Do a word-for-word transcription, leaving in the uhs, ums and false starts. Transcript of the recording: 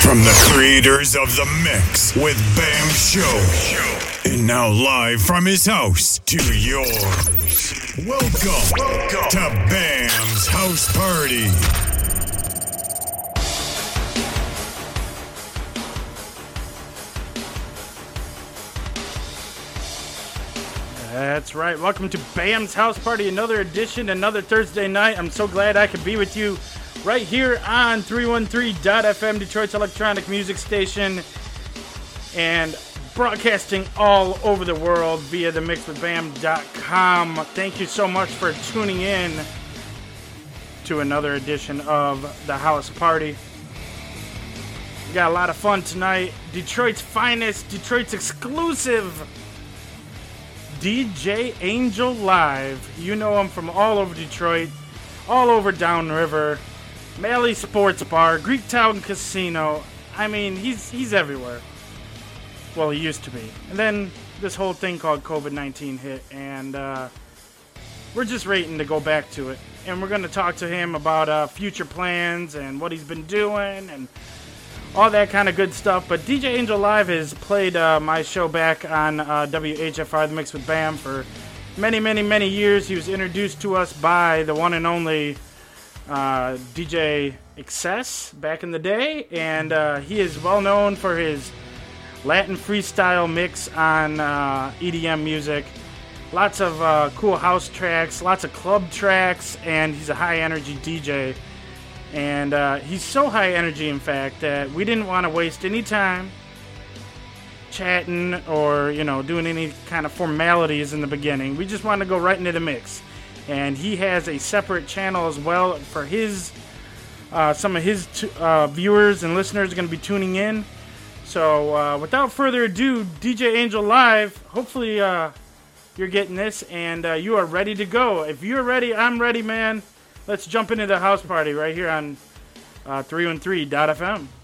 From the creators of The Mix with Bam Show. And now live from his house to yours. Welcome, Welcome to Bam's House Party. That's right. Welcome to Bam's House Party, another edition, another Thursday night. I'm so glad I could be with you right here on three one three dot F M, Detroit's electronic music station, and broadcasting all over the world via the mix with bam dot com. Thank you so much for tuning in to another edition of the House Party. We got a lot of fun tonight. Detroit's finest, Detroit's exclusive D J Angel Live. You know him from all over Detroit, all over Downriver, Malley Sports Bar, Greektown Casino. I mean, he's he's everywhere. Well, he used to be. And then this whole thing called covid nineteen hit, and uh, we're just waiting to go back to it. And we're going to talk to him about uh, future plans and what he's been doing and all that kind of good stuff. But D J Angel Live has played uh, my show back on uh, W H F R, The Mix with Bam, for many, many, many years. He was introduced to us by the one and only uh, D J Excess back in the day. And uh, he is well known for his Latin freestyle mix on uh, E D M music. Lots of uh, cool house tracks, lots of club tracks, and he's a high-energy D J. And uh, he's so high energy, in fact, that we didn't want to waste any time chatting or, you know, doing any kind of formalities in the beginning. We just wanted to go right into the mix. And he has a separate channel as well for his, uh, some of his t- uh, viewers and listeners are going to be tuning in. So uh, without further ado, D J Angel Live, hopefully uh, you're getting this and uh, you are ready to go. If you're ready, I'm ready, man. Let's jump into the house party right here on uh, three one three dot F M.